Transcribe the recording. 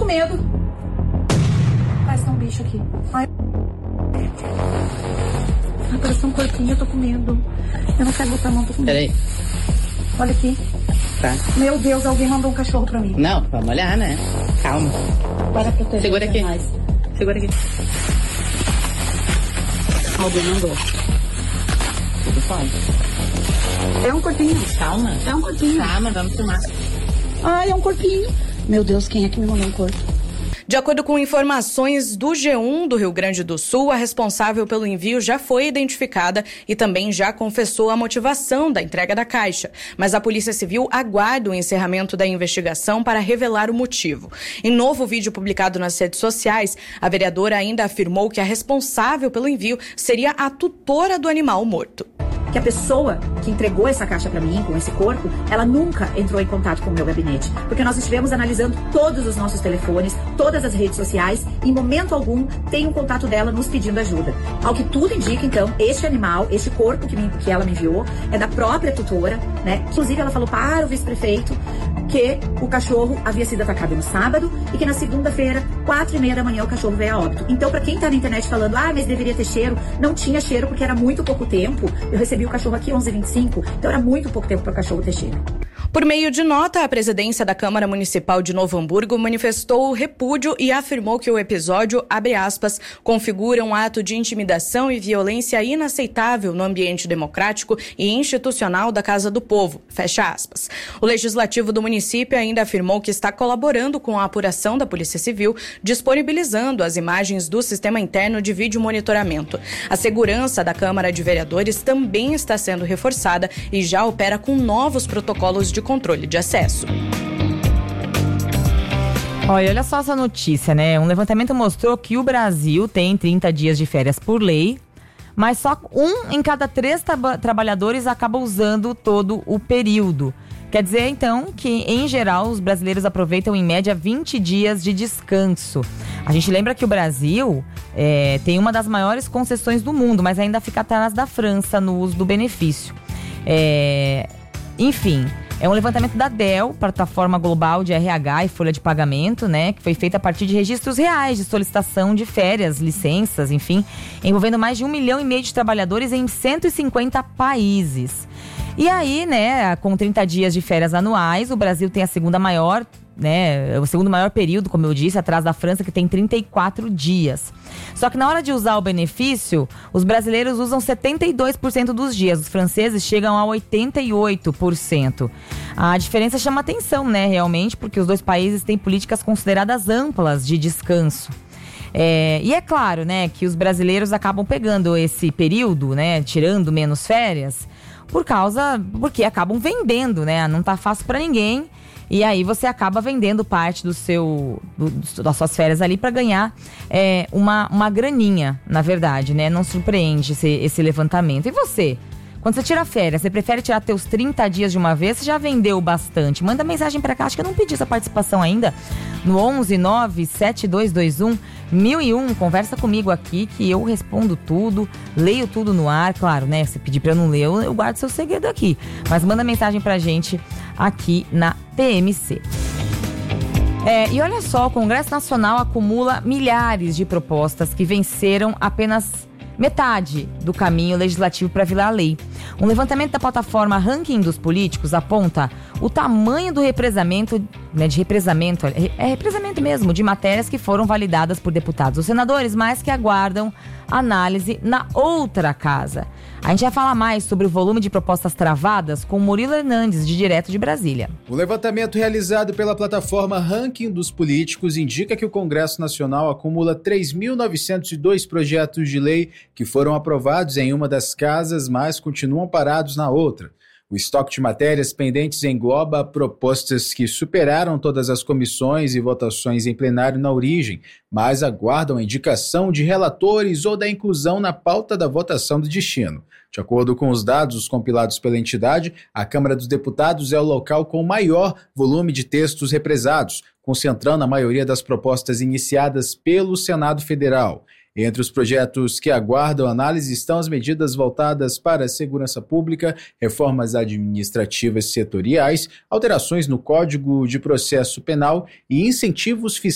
medo. Parece que é um bicho aqui. Ai, parece um corpinho, eu tô com medo. Eu não quero botar a mão, tô com medo. Peraí. Olha aqui. Tá. Meu Deus, alguém mandou um cachorro pra mim. Não, vamos olhar, né? Calma. Para proteger. Segura aqui. Segura aqui. Alguém mandou. Tudo pode. É um corpinho. Calma. É um corpinho. Calma, vamos filmar. Ai, é um corpinho. Meu Deus, quem é que me mandou um corpo? De acordo com informações do G1 do Rio Grande do Sul, a responsável pelo envio já foi identificada e também já confessou a motivação da entrega da caixa. Mas a Polícia Civil aguarda o encerramento da investigação para revelar o motivo. Em novo vídeo publicado nas redes sociais, a vereadora ainda afirmou que a responsável pelo envio seria a tutora do animal morto. Que a pessoa que entregou essa caixa para mim, com esse corpo, ela nunca entrou em contato com o meu gabinete. Porque nós estivemos analisando todos os nossos telefones, todas as redes sociais, e em momento algum tem um contato dela nos pedindo ajuda. Ao que tudo indica, então, este animal, este corpo que ela me enviou, é da própria tutora, né? Inclusive, ela falou para o vice-prefeito que o cachorro havia sido atacado no sábado e que na segunda-feira, 4h30 da manhã, o cachorro veio a óbito. Então, para quem tá na internet falando, mas deveria ter cheiro, não tinha cheiro porque era muito pouco tempo. Eu recebi o cachorro aqui 11h25, então era muito pouco tempo para o cachorro ter cheiro. Por meio de nota, a presidência da Câmara Municipal de Novo Hamburgo manifestou o repúdio e afirmou que o episódio, abre aspas, configura um ato de intimidação e violência inaceitável no ambiente democrático e institucional da Casa do Povo, fecha aspas. O legislativo do município ainda afirmou que está colaborando com a apuração da Polícia Civil, disponibilizando as imagens do sistema interno de vídeo monitoramento. A segurança da Câmara de Vereadores também está sendo reforçada e já opera com novos protocolos de controle de acesso. Olha só essa notícia, né? Um levantamento mostrou que o Brasil tem 30 dias de férias por lei, mas só 1 em cada 3 trabalhadores acaba usando todo o período. Quer dizer, então, que, em geral, os brasileiros aproveitam, em média, 20 dias de descanso. A gente lembra que o Brasil tem uma das maiores concessões do mundo, mas ainda fica atrás da França no uso do benefício. Enfim, é um levantamento da DEL, Plataforma Global de RH e Folha de Pagamento, né? Que foi feito a partir de registros reais de solicitação de férias, licenças, enfim, envolvendo mais de 1,5 milhão de trabalhadores em 150 países. E aí, né, com 30 dias de férias anuais, o Brasil tem a segunda maior, né, o segundo maior período, como eu disse, atrás da França, que tem 34 dias. Só que na hora de usar o benefício, os brasileiros usam 72% dos dias, os franceses chegam a 88%. A diferença chama atenção, né, realmente, porque os dois países têm políticas consideradas amplas de descanso. E é claro, né, que os brasileiros acabam pegando esse período, né, tirando menos férias, porque acabam vendendo, né, não tá fácil para ninguém. E aí você acaba vendendo parte das suas férias ali para ganhar uma graninha, na verdade, né? Não surpreende esse levantamento. E você? Quando você tira férias, você prefere tirar teus 30 dias de uma vez? Você já vendeu bastante? Manda mensagem pra cá, acho que eu não pedi essa participação ainda. No 11-9-7221-1001, conversa comigo aqui que eu respondo tudo, leio tudo no ar. Claro, né? Se pedir pra eu não ler, eu guardo seu segredo aqui. Mas manda mensagem pra gente aqui na TMC. E olha só, o Congresso Nacional acumula milhares de propostas que venceram apenas metade do caminho legislativo para virar lei. Um levantamento da plataforma Ranking dos Políticos aponta o tamanho do represamento mesmo, de matérias que foram validadas por deputados ou senadores, mas que aguardam análise na outra casa. A gente vai falar mais sobre o volume de propostas travadas com Murilo Hernandes, direto de Brasília. O levantamento realizado pela plataforma Ranking dos Políticos indica que o Congresso Nacional acumula 3.902 projetos de lei que foram aprovados em uma das casas, mas continuam parados na outra. O estoque de matérias pendentes engloba propostas que superaram todas as comissões e votações em plenário na origem, mas aguardam a indicação de relatores ou da inclusão na pauta da votação do destino. De acordo com os dados compilados pela entidade, a Câmara dos Deputados é o local com maior volume de textos represados, concentrando a maioria das propostas iniciadas pelo Senado Federal. Entre os projetos que aguardam análise estão as medidas voltadas para a segurança pública, reformas administrativas setoriais, alterações no Código de Processo Penal e incentivos fiscais